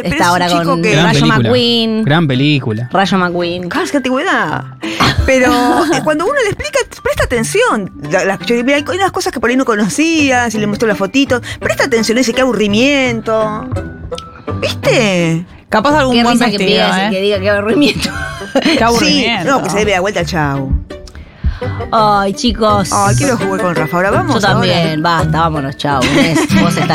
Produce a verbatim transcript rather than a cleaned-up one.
pero está es ahora un chico con que- Gran Rayo película. McQueen. Gran película. Rayo McQueen. Claro, qué antigüedad. Pero eh, cuando uno le explica, presta atención. La- la- yo- mira, hay unas cosas que por ahí no conocía, si le mostró las fotitos. Presta atención, dice qué aburrimiento. ¿Viste? Capaz algún Qué buen risa que vestido, pida ¿eh? que diga qué aburrimiento. Qué Sí, aburrimiento. no, que se dé la vuelta al chau. Ay, chicos. Ay, quiero jugar con Rafa. Ahora vamos. Yo también. ahora. Basta, vámonos, chao. Inés, vos estás